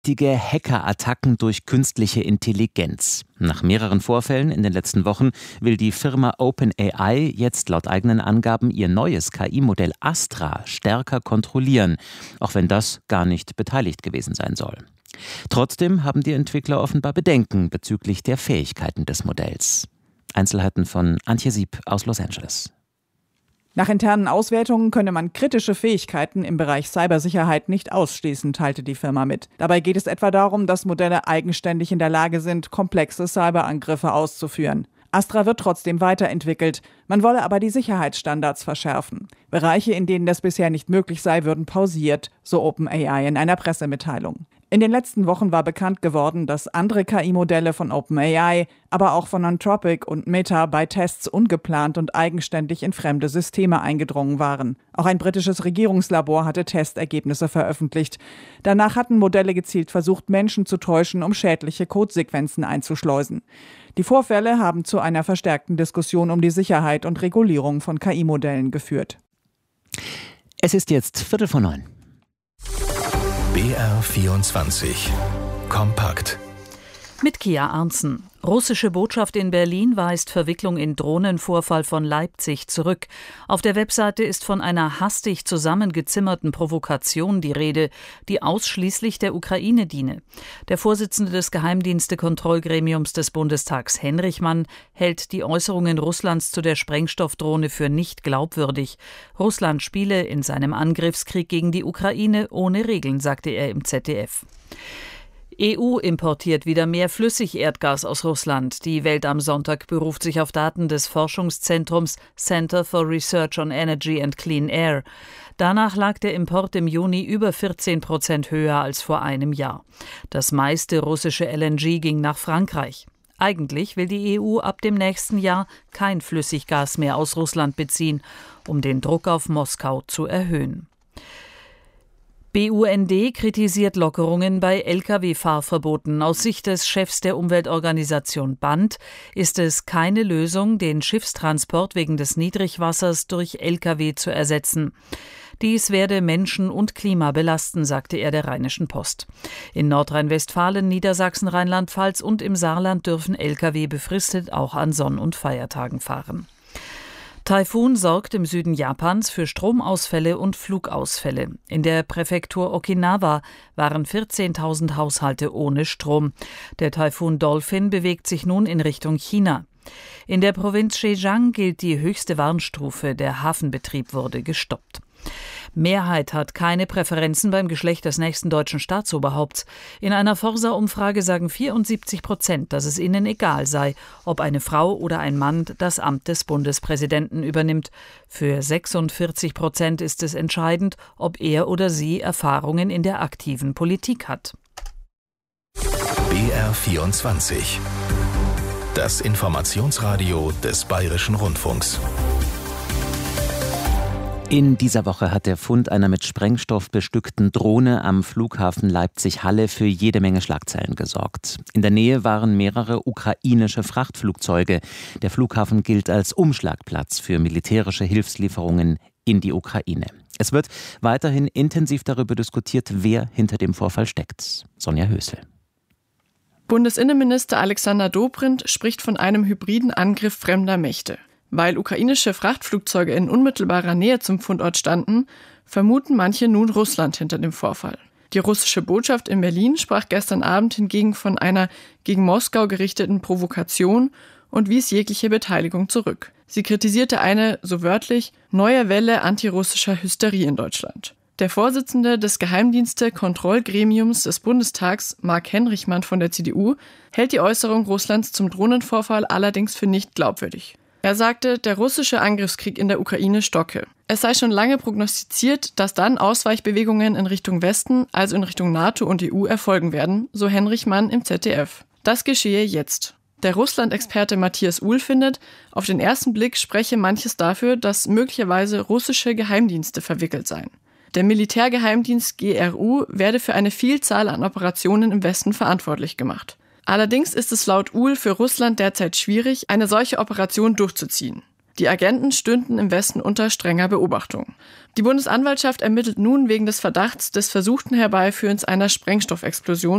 Richtige Hackerattacken durch künstliche Intelligenz. Nach mehreren Vorfällen in den letzten Wochen will die Firma OpenAI jetzt laut eigenen Angaben ihr neues KI-Modell Astra stärker kontrollieren, auch wenn das gar nicht beteiligt gewesen sein soll. Trotzdem haben die Entwickler offenbar Bedenken bezüglich der Fähigkeiten des Modells. Einzelheiten von Antje Sieb aus Los Angeles. Nach internen Auswertungen könne man kritische Fähigkeiten im Bereich Cybersicherheit nicht ausschließen, teilte die Firma mit. Dabei geht es etwa darum, dass Modelle eigenständig in der Lage sind, komplexe Cyberangriffe auszuführen. Astra wird trotzdem weiterentwickelt. Man wolle aber die Sicherheitsstandards verschärfen. Bereiche, in denen das bisher nicht möglich sei, würden pausiert, so OpenAI in einer Pressemitteilung. In den letzten Wochen war bekannt geworden, dass andere KI-Modelle von OpenAI, aber auch von Anthropic und Meta bei Tests ungeplant und eigenständig in fremde Systeme eingedrungen waren. Auch ein britisches Regierungslabor hatte Testergebnisse veröffentlicht. Danach hatten Modelle gezielt versucht, Menschen zu täuschen, um schädliche Codesequenzen einzuschleusen. Die Vorfälle haben zu einer verstärkten Diskussion um die Sicherheit und Regulierung von KI-Modellen geführt. Es ist jetzt 8:45. BR24 Kompakt. Mit Kia Arntzen. Russische Botschaft in Berlin weist Verwicklung in Drohnenvorfall von Leipzig zurück. Auf der Webseite ist von einer hastig zusammengezimmerten Provokation die Rede, die ausschließlich der Ukraine diene. Der Vorsitzende des Geheimdienste-Kontrollgremiums des Bundestags, Henrichmann, hält die Äußerungen Russlands zu der Sprengstoffdrohne für nicht glaubwürdig. Russland spiele in seinem Angriffskrieg gegen die Ukraine ohne Regeln, sagte er im ZDF. EU importiert wieder mehr Flüssigerdgas aus Russland. Die Welt am Sonntag beruft sich auf Daten des Forschungszentrums Center for Research on Energy and Clean Air. Danach lag der Import im Juni über 14% höher als vor einem Jahr. Das meiste russische LNG ging nach Frankreich. Eigentlich will die EU ab dem nächsten Jahr kein Flüssiggas mehr aus Russland beziehen, um den Druck auf Moskau zu erhöhen. BUND kritisiert Lockerungen bei Lkw-Fahrverboten. Aus Sicht des Chefs der Umweltorganisation BAND ist es keine Lösung, den Schiffstransport wegen des Niedrigwassers durch Lkw zu ersetzen. Dies werde Menschen und Klima belasten, sagte er der Rheinischen Post. In Nordrhein-Westfalen, Niedersachsen, Rheinland-Pfalz und im Saarland dürfen Lkw befristet auch an Sonn- und Feiertagen fahren. Taifun sorgt im Süden Japans für Stromausfälle und Flugausfälle. In der Präfektur Okinawa waren 14.000 Haushalte ohne Strom. Der Taifun Dolphin bewegt sich nun in Richtung China. In der Provinz Zhejiang gilt die höchste Warnstufe. Der Hafenbetrieb wurde gestoppt. Mehrheit hat keine Präferenzen beim Geschlecht des nächsten deutschen Staatsoberhaupts. In einer Forsa-Umfrage sagen 74%, dass es ihnen egal sei, ob eine Frau oder ein Mann das Amt des Bundespräsidenten übernimmt. Für 46% ist es entscheidend, ob er oder sie Erfahrungen in der aktiven Politik hat. BR24. Das Informationsradio des Bayerischen Rundfunks. In dieser Woche hat der Fund einer mit Sprengstoff bestückten Drohne am Flughafen Leipzig-Halle für jede Menge Schlagzeilen gesorgt. In der Nähe waren mehrere ukrainische Frachtflugzeuge. Der Flughafen gilt als Umschlagplatz für militärische Hilfslieferungen in die Ukraine. Es wird weiterhin intensiv darüber diskutiert, wer hinter dem Vorfall steckt. Sonja Hösel. Bundesinnenminister Alexander Dobrindt spricht von einem hybriden Angriff fremder Mächte. Weil ukrainische Frachtflugzeuge in unmittelbarer Nähe zum Fundort standen, vermuten manche nun Russland hinter dem Vorfall. Die russische Botschaft in Berlin sprach gestern Abend hingegen von einer gegen Moskau gerichteten Provokation und wies jegliche Beteiligung zurück. Sie kritisierte eine, so wörtlich, neue Welle antirussischer Hysterie in Deutschland. Der Vorsitzende des Geheimdienste-Kontrollgremiums des Bundestags, Marc Henrichmann von der CDU, hält die Äußerung Russlands zum Drohnenvorfall allerdings für nicht glaubwürdig. Er sagte, der russische Angriffskrieg in der Ukraine stocke. Es sei schon lange prognostiziert, dass dann Ausweichbewegungen in Richtung Westen, also in Richtung NATO und EU, erfolgen werden, so Henrichmann im ZDF. Das geschehe jetzt. Der Russland-Experte Matthias Uhl findet, auf den ersten Blick spreche manches dafür, dass möglicherweise russische Geheimdienste verwickelt seien. Der Militärgeheimdienst GRU werde für eine Vielzahl an Operationen im Westen verantwortlich gemacht. Allerdings ist es laut Uhl für Russland derzeit schwierig, eine solche Operation durchzuziehen. Die Agenten stünden im Westen unter strenger Beobachtung. Die Bundesanwaltschaft ermittelt nun wegen des Verdachts des versuchten Herbeiführens einer Sprengstoffexplosion